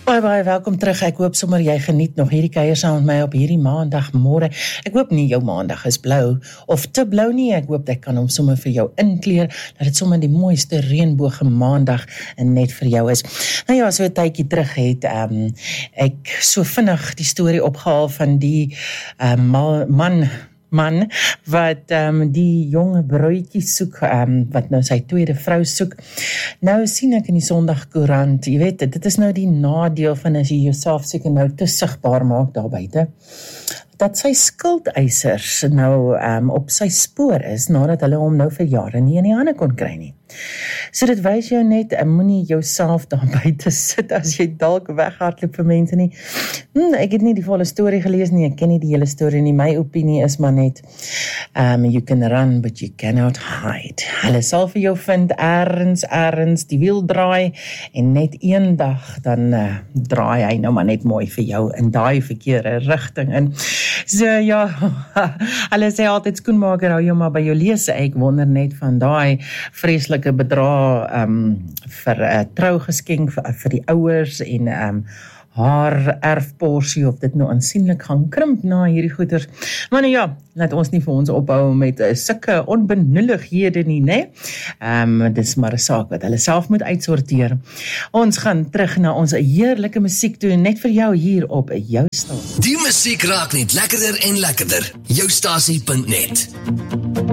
Baie welkom terug. Ek hoop sommer jy geniet nog hierdie kuier saam met my op hierdie maandagmôre. Ek hoop nie jou maandag is blou of te blou nie. Ek hoop ek kan hom sommer vir jou inkleer, dat dit sommer die mooiste reënboog maandag net vir jou is. Nou ja, so 'n tydjie terug het ek so vinnig die storie opgehaal van die man wat die jonge bruidjie soek, wat nou sy tweede vrou soek. Nou sien ek in die Sondagkoerant, jy weet, dit is nou die nadeel van as jy jouself seker nou te sigbaar maak daar buite, dat sy skuldeisers nou op sy spoor is, nadat hulle hom nou vir jare nie in die hande kon kry nie. So dit wys jou net, moenie jouself daar buite sit as jy dalk weghardloop vir mense nie. Ek het nie die volle storie gelees nie, ek ken nie die hele storie nie, my opinie is maar net, you can run, but you cannot hide. Hulle sal vir jou vind, ergens, die wiel draai, en net een dag, dan draai hy nou maar net mooi vir jou in daai verkeerde rigting in. So ja, hulle sê altyd, skoenmaker, hou jou maar by jou lese. Ek wonder net van daai vreeslike bedrag vir trougeskenk vir die ouers en haar erfporsie, of dit nou aansienlik gaan krimp na hierdie goeders. Maar nou ja, laat ons nie vir ons ophou met sulke onbenullighede nie, né? Dis maar 'n saak wat hulle self moet uitsorteer. Ons gaan terug na ons heerlike musiek toe, net vir jou hier op jou stasie. Die musiek raak net lekkerder en lekkerder. Joustasie.net